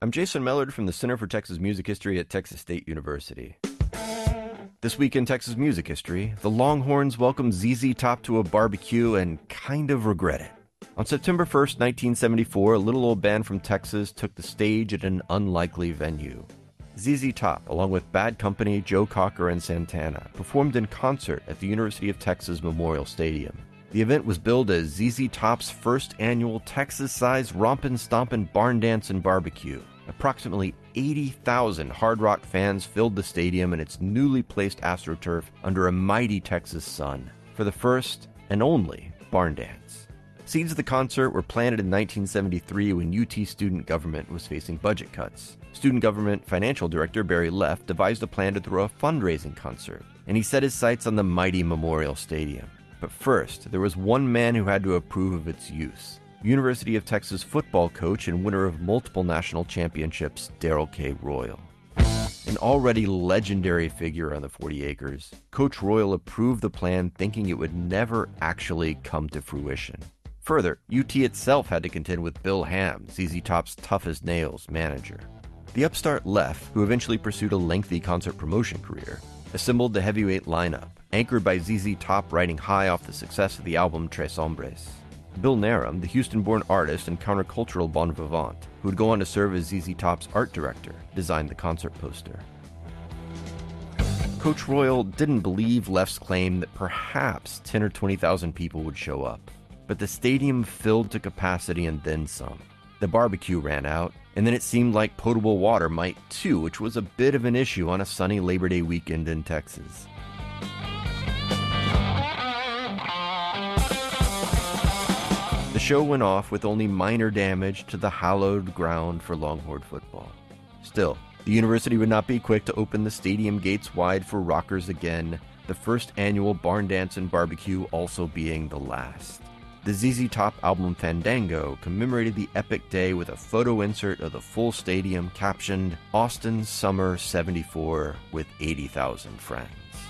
I'm Jason Mellard from the Center for Texas Music History at Texas State University. This week in Texas music history, the Longhorns welcomed ZZ Top to a barbecue and kind of regret it. On September 1st, 1974, a little old band from Texas took the stage at an unlikely venue. ZZ Top, along with Bad Company, Joe Cocker, and Santana, performed in concert at the University of Texas Memorial Stadium. The event was billed as ZZ Top's first annual Texas-sized rompin' stompin' barn dance and barbecue. Approximately 80,000 Hard Rock fans filled the stadium and its newly placed AstroTurf under a mighty Texas sun for the first and only barn dance. Seeds of the concert were planted in 1973 when UT student government was facing budget cuts. Student government financial director Barry Leff devised a plan to throw a fundraising concert, and he set his sights on the mighty Memorial Stadium. But first, there was one man who had to approve of its use. University of Texas football coach and winner of multiple national championships, Darrell K. Royal. An already legendary figure on the 40 acres, Coach Royal approved the plan thinking it would never actually come to fruition. Further, UT itself had to contend with Bill Ham, ZZ Top's tough-as-nails manager. The upstart Leff, who eventually pursued a lengthy concert promotion career, assembled the heavyweight lineup, anchored by ZZ Top riding high off the success of the album Tres Hombres. Bill Narum, the Houston-born artist and countercultural bon vivant, who would go on to serve as ZZ Top's art director, designed the concert poster. Coach Royal didn't believe Leff's claim that perhaps 10 or 20,000 people would show up, but the stadium filled to capacity and then some. The barbecue ran out, and then it seemed like potable water might too, which was a bit of an issue on a sunny Labor Day weekend in Texas. The show went off with only minor damage to the hallowed ground for Longhorn football. Still, the university would not be quick to open the stadium gates wide for rockers again, the first annual barn dance and barbecue also being the last. The ZZ Top album Fandango commemorated the epic day with a photo insert of the full stadium captioned, "Austin Summer 74 with 80,000 friends."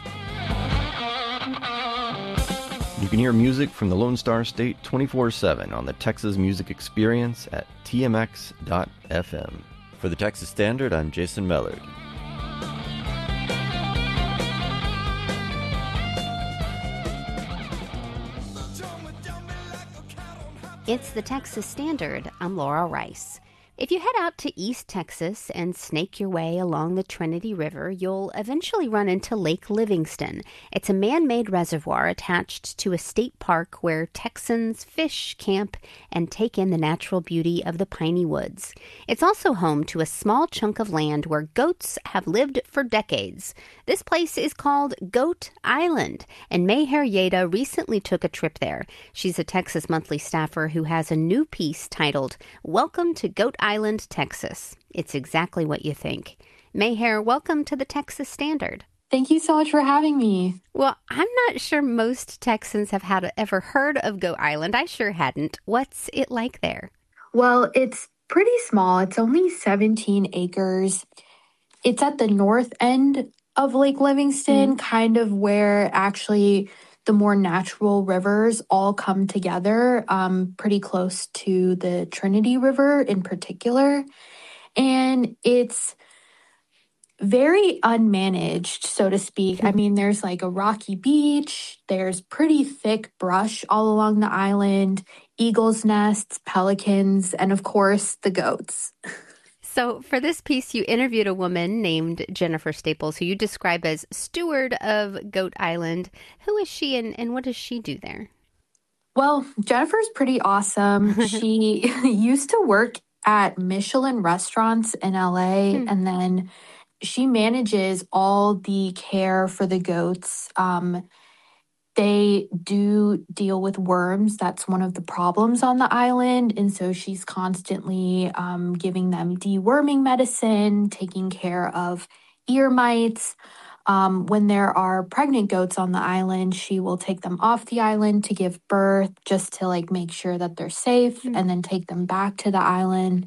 You can hear music from the Lone Star State 24/7 on the Texas Music Experience at tmx.fm. For the Texas Standard, I'm Jason Mellard. It's the Texas Standard. I'm Laura Rice. If you head out to East Texas and snake your way along the Trinity River, you'll eventually run into Lake Livingston. It's a man-made reservoir attached to a state park where Texans fish, camp, and take in the natural beauty of the piney woods. It's also home to a small chunk of land where goats have lived for decades. This place is called Goat Island, and Mayher Yeda recently took a trip there. She's a Texas Monthly staffer who has a new piece titled, "Welcome to Goat Island, Texas." It's exactly what you think. Mayher, welcome to the Texas Standard. Thank you so much for having me. Well, I'm not sure most Texans have ever heard of Goat Island. I sure hadn't. What's it like there? Well, it's pretty small. It's only 17 acres. It's at the north end of Lake Livingston, kind of where actually the more natural rivers all come together, pretty close to the Trinity River in particular. And it's very unmanaged, so to speak. I mean, there's like a rocky beach, there's pretty thick brush all along the island, eagles' nests, pelicans, and of course, the goats. So for this piece, you interviewed a woman named Jennifer Staples, who you describe as steward of Goat Island. Who is she and what does she do there? Well, Jennifer's pretty awesome. She used to work at Michelin restaurants in LA, and then she manages all the care for the goats. They do deal with worms. That's one of the problems on the island. And so she's constantly giving them deworming medicine, taking care of ear mites. When there are pregnant goats on the island, she will take them off the island to give birth just to make sure that they're safe and then take them back to the island.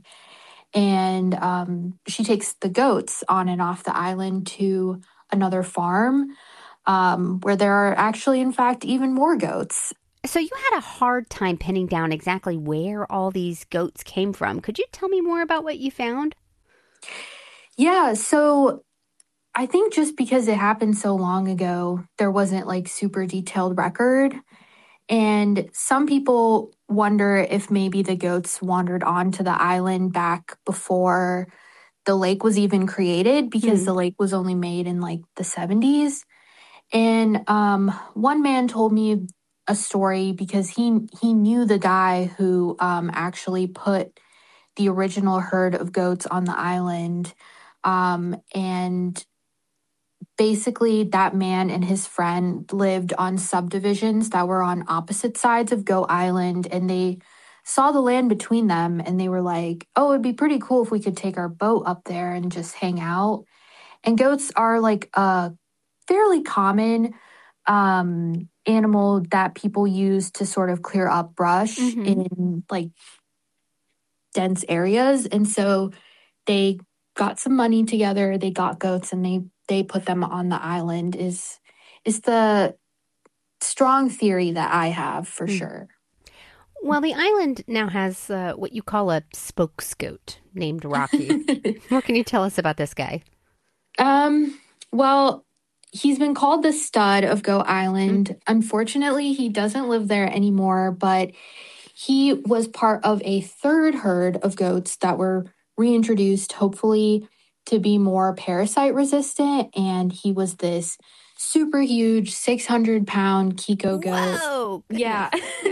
And she takes the goats on and off the island to another farm where there are actually, in fact, even more goats. So you had a hard time pinning down exactly where all these goats came from. Could you tell me more about what you found? Yeah, so I think just because it happened so long ago, there wasn't like super detailed record. And some people wonder if maybe the goats wandered onto the island back before the lake was even created, because the lake was only made in like the 70s. And one man told me a story because he knew the guy who actually put the original herd of goats on the island. And basically, that man and his friend lived on subdivisions that were on opposite sides of Goat Island, and they saw the land between them, and they were like, oh, it'd be pretty cool if we could take our boat up there and just hang out. And goats are like a fairly common animal that people use to sort of clear up brush in like dense areas. And so they got some money together, they got goats, and they put them on the island is the strong theory that I have for sure. Well, the island now has what you call a spokesgoat named Rocky. What can you tell us about this guy? Well, he's been called the stud of Goat Island. Unfortunately, he doesn't live there anymore, but he was part of a third herd of goats that were reintroduced, hopefully to be more parasite resistant. And he was this super huge 600-pound Kiko goat. Whoa! Yeah.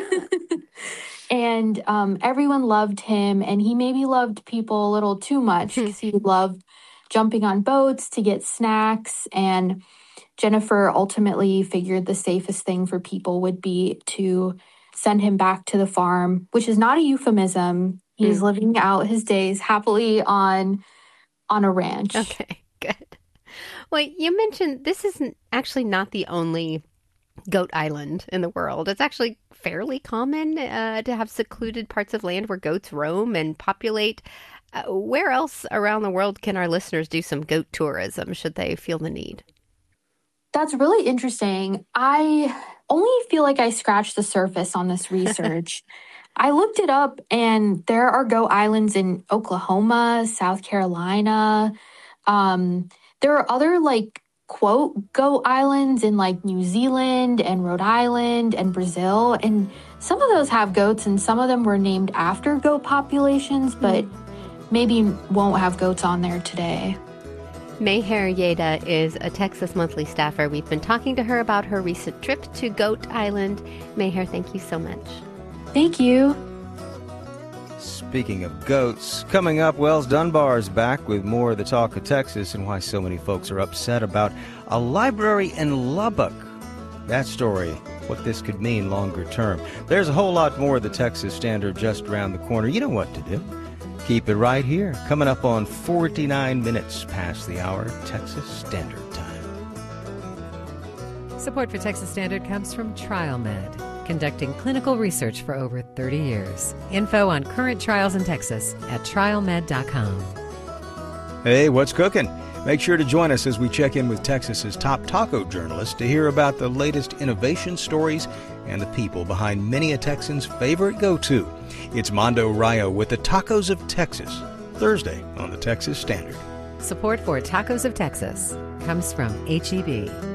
And everyone loved him, and he maybe loved people a little too much because he loved jumping on boats to get snacks. And Jennifer ultimately figured the safest thing for people would be to send him back to the farm, which is not a euphemism. He's living out his days happily on a ranch. Okay, good. Well, you mentioned this isn't actually not the only goat island in the world. It's actually fairly common to have secluded parts of land where goats roam and populate. Where else around the world can our listeners do some goat tourism should they feel the need? That's really interesting. I only feel like I scratched the surface on this research. I looked it up, and there are goat islands in Oklahoma, South Carolina. There are other like quote goat islands in like New Zealand and Rhode Island and Brazil, and some of those have goats, and some of them were named after goat populations, but maybe won't have goats on there today. Meher Yeda is a Texas Monthly staffer. We've been talking to her about her recent trip to Goat Island. Meher, thank you so much. Thank you. Speaking of goats, coming up, Wells Dunbar's back with more of the talk of Texas and why so many folks are upset about a library in Lubbock. That story, what this could mean longer term. There's a whole lot more of the Texas Standard just around the corner. You know what to do. Keep it right here. Coming up on 49 minutes past the hour, Texas Standard Time. Support for Texas Standard comes from TrialMed, conducting clinical research for over 30 years. Info on current trials in Texas at trialmed.com. Hey, what's cooking? Make sure to join us as we check in with Texas's top taco journalists to hear about the latest innovation stories and the people behind many a Texan's favorite go-to. It's Mondo Rayo with the Tacos of Texas, Thursday on the Texas Standard. Support for Tacos of Texas comes from H-E-B.